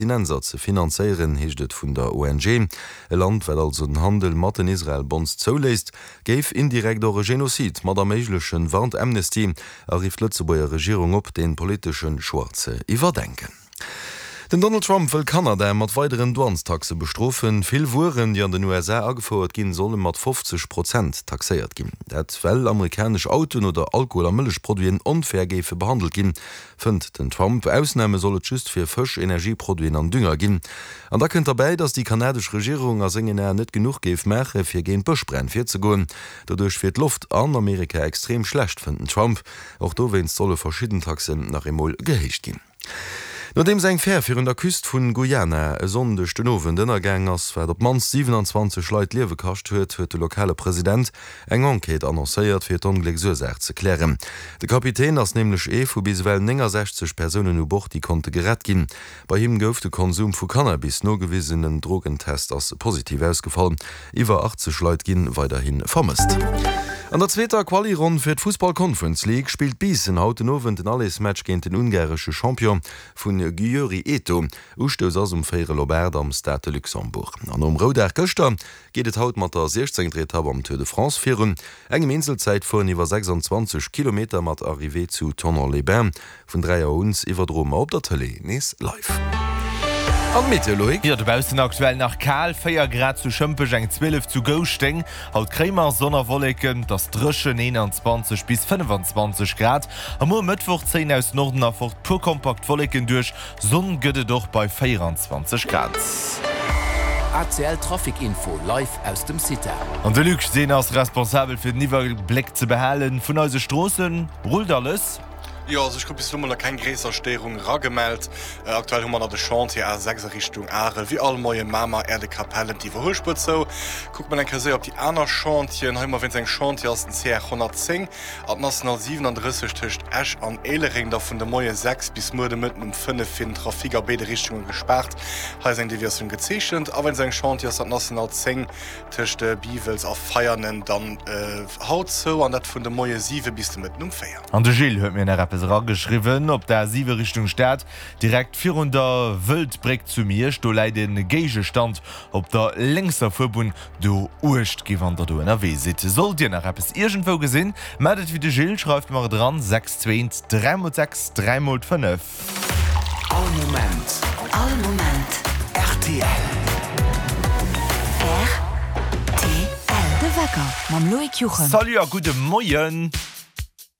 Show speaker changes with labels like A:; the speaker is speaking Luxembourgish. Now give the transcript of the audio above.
A: Palästinenser zu finanzieren, hecht et vun der ONG. E Land, dat also den Handel mat den Israel Bonds zoulässt, géif indirekt eure Genozid mat der méiglechen Warnamnestie rief Lützeburger Regierung op den politischen Schwarze iwwerdenken. Den Donald Trump will Kanada mat weiteren Douanstaxe bestrofen. Viel Wuren, die an den USA angefordert gin, sollen mat 50% taxéiert gin. Dat well amerikasch Autoen oder Alkohol- a Mëllechproduen unfair gefe behandelt gin, fënnt den Trump. Ausnahme solle just fir Fisch, Energieproduen an Dünger gin. An da könnt dabei, dass die kanadisch Regierung as engen net genug geef Mäche fir gen Buschbrenn fir ze goen. Dadurch fir Luft an Amerika extrem schlecht fënden Trump. Auch do wenn solle verschieden Taxen nach Emol gehecht gin. Nachdem seg Fähr fir der Küst vun Guyana e sondech den Owen dënnergang ass wär op mans 27 Leiit Liewe kascht huet de lokale Präsident eng Enquete annoncéiert fir d'Onglek Sursach ze klären. De Kapitän ass nämlichlech vu bis well 60 Personen u Bord die konnte gerett ginn. Bei him gouf de Konsum vu Cannabis no gewiesenen Drogentest ass positiv ausgefallen. Iwer 80 Leiit ginn weiterhin vermisst. An der zweiter Quali-Runde fir d' Fußball-Conference League spielt bis en hautenowen den alles Match géint den ungarische Champion vun Győri Eto, ustos ass Féire Lobert am Stade Luxemburg. An Roder Köchter geht et haut mat der 16. Etappe am Tour de France virun, engem Inselzeit vun iwwer 26 km mat Arrivé zu Tonnerre-les-Bains, vun 3 Uns iwwer Droma op der Télé nes live. An Meteorologie.
B: Ja, du baust den aktuell nach Kal, 4 Grad zu Schëmpech, eng 12 zu Gousteng. Haut Krämer Sonnerwolleken, das Drschen 21 bis 25 Grad. Am Mittwoch 10 aus Norden erfurt pur kompakt Wolleken durch. Sonn gëtte doch bei 24 Grad.
C: ACL Traffic-Info live aus dem City.
B: An de Lüg sehen als responsabel fir den Niwerblick zu behalen vun euse Strossen. Rollt alles?
D: Ja, also ich glaube, bis immer keine größere Störung rangemeldet. Aktuell haben wir noch die Chantier A6 Richtung Aare, wie alle neue Mama, Erde, Kapellen, die verhüllt so. Guckt man dann sehr auf die anderen Chantien, haben wir, wenn es ein Chantier ist, ein CR 110, ab National 37 zwischen Esch und Ehlering, da von der neue 6 bis Mürde mitten um 5 für den Trafik auf beide Richtungen gesperrt. Heißt eine Diversion gezeichnet, aber wenn es ein Chantier ist, ab National 10 zwischen Bivels auf Feiernen, dann haut so, und das von der neue 7 bis mitten um 4.
B: An der Gilles hört mir eine geschrieben, ob der 7 Richtung Stadt direkt 400 Wildbrick zu mir sto lei den Gegestand ob der längster Verbund du urcht gewandert du NRW sitze soll dir nach es irgendwo gesinn meldet wie de Gilles schreibt mal dran 620 306 305.
C: All Moment RTL
E: RTL de Wecker mam Loïc Jochen.
B: Salut a gute Moien.